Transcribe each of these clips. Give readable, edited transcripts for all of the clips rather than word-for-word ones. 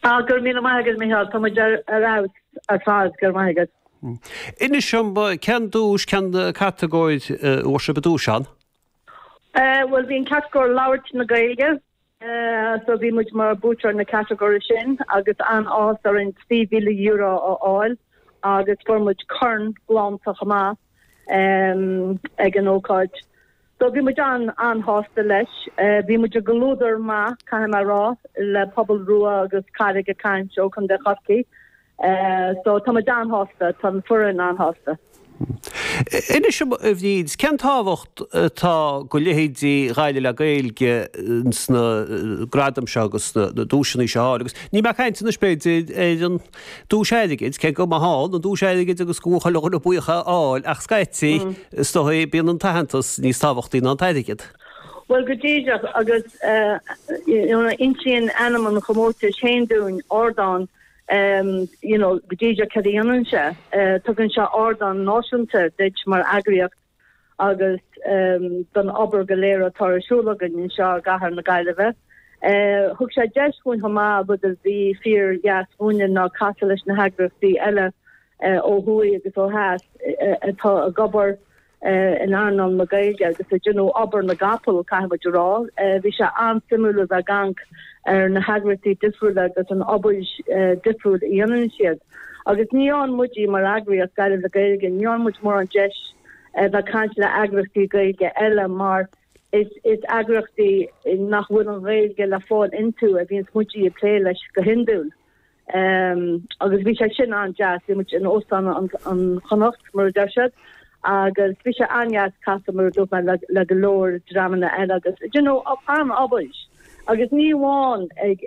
Gur mí maigad Michael tá ará ar fád gur maigad. Inis sem cean dúis cean categóid ó se bedúsean? Well bhín categóir labhairt na Gaeilge, so bhí muid mar bútear na categóir sin agus an ás ar an €3,000,000 áil agus formid chun glánta chamá ag an ócáid. So bhí muid an hásta leis, bhí muid a golúdar má caiim rá le pobl rua agus cairg a caint ó chun de chotci. So tá an hásta tá furin an hásta. Inis sem bhíd cean táhacht tá go lehéadí ghaile le Gaeilge sna gradam se agus na dúisinaí se agus. Ní me caiint na spéid an dúiséigeid ce go háil an dúiséigeid agus cúcha le na buocha áil ach scaití stoí bíon an tahantas níos táhachttaí an taidigeid. Well godéideach agus intíon animal chomórta chéanún ordáin godéideach cadíanaan se tugann se ordáin náisiúnta deit mar agriacht agus don obair go léir atásúlagan in seo gahar na Gaillimhe. Thug sé deisún hamá bud a bhí fíor jaasúne ná caite leis na heagrachtaí eile ó thuaí agus ó háas atá a gobar in an na Gaeilge agus obair na gapal caiimid rá. Bhí se ansimúla a gang ar na heagrachtaí difriúil agus an obair difriúil íonann siad. Agus ní an muidí mar agriacht Gaile na Gaeilge, ní an muid mór an deis bheit caiint le agrachtaí Gaeilge eile mar is agrachtaí nach bhfuil an Gaeilge le fáil intu a bhíon muidí a plé leis go hindúil. Agus bhí sé sin an jazz bhí muid an ósán an chonacht mar deisiad agus bhí sé anheas casamar dú le go leir dramana eile agus an obair. Agus ní bháin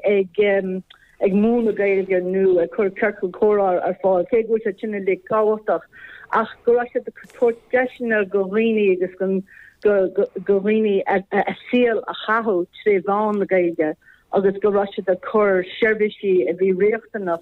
ag múna Gaeilge nu a chur ceircú chorá ar fáil, cé go sé sinna le gáhachtach ach go raibh de tuairt deisina go riine agus go riine a síal a chathú trí bháin na Gaeilge agus go raibh de chur seirbhísí a bhí riachtanach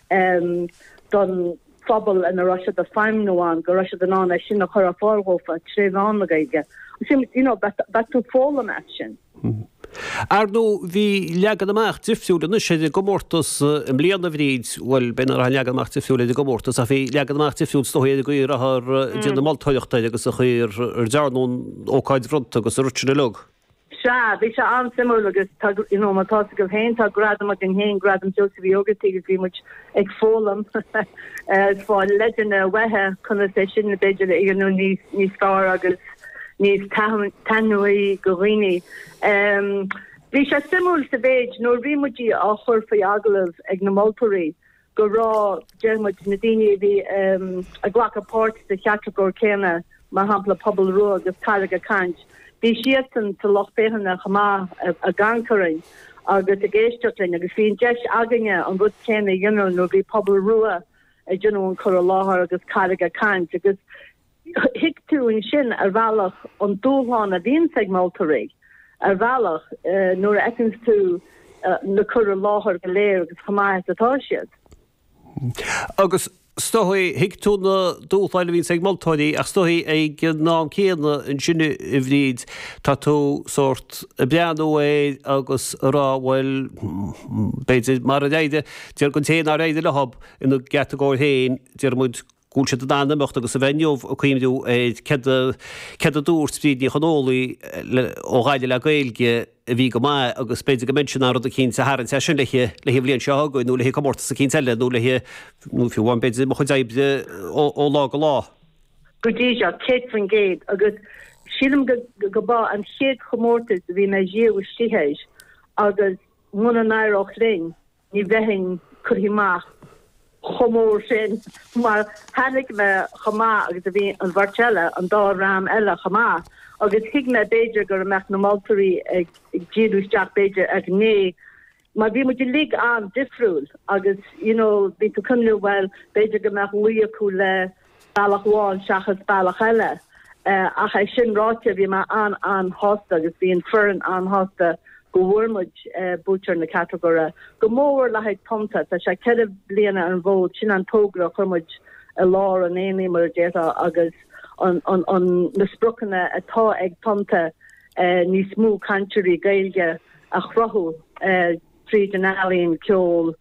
don phobal in a raibh de feimnúáin go raibh an an sin nach chur a fáilhófa trí bháin na Gaeilge. Bet tú fólam sin. Arnú hí leagad amach tifsiúla nu sé gomórtas im bliana bhríd bhfuil ben ar leagad amach tifsiúla gomórtas a bhí leagad amach tifsiúil stohéad go ar déanana maltáireachtaid agus a chuir ar dearnún ócáid front agus a rutina lug. Bhí se ansimúla agus mátá go héin tá gradam an héin gradam Joseph Yogatí agus bhí muid ag fólam fáil leidirna wethe chuna sé sin na beidir ianú níos fár agus níos tanúí go riine. Bhí sé simúil sa bhéid nó rimudí á chur faoi agalah ag na moltarí go rá dearmid na daine bhí a ghlachapát de cheatragóir céine mar hampla pobl rua agus cairg a caint. Bhí siatan sa lochbéhanna chamá a gangcaring agus a géisteachling agus bhíon deis aganne an bud céine dionú nó bhí pobl rua a dionú an chur a láthir agus cairg a caint agus hic tú in sin ar bhealach an dúháin a bhíon segmáltarí ar bhealach nuair eithins tú na chur a láthir go léir agus chamáith atá siad. Agus stoí hic tú na dúcháile bhín segmáltaí ach stoí ag ná céanna in sinne i bhríd tá tú sort a beanú é agus rá bhfuil beidir mar a réide dear gon téan a réide le hab ina categóir héin dear muid gúil sé dána mecht agus a bhainneomh a chuimú ce a dúr spríd ní chanólaí ó ghaile le Gaeilge a bhí go mai agus beidir go mention a cín sa háann sin le bhblionn seo go nó le commórta sa cín eile nó le nó fiúháin beidir mo chuid ó lá go lá. Godéideach cé fan géad agus sílam go bá an chéad chomórtas a bhí me díomh stíhéis agus muna náireach ring ní bheithin chuhíach chomór sin mar hanig me chamá agus a bhí an bharteile an dá ram eile chamá agus hiic me beidir gur meach na maltarí ag ddíúteach beidir ag né mar bhí mu lig an difriúil agus bhí tú cumnú bhfuil beidir go meach luí acu le bailachháin seachas bailach eile ach é sin ráte bhí me an hásta agus bhí an furin an hásta go bhfuirmuid bútear na categóra. Go mór le haid tomta tá sé ceadh bliana an bhód sin an tógra chumuid a lá an éí mar déta agus an na sprucanna atá ag tomta ní smú country Gaeilge a chrothú tríd an alíonn ceol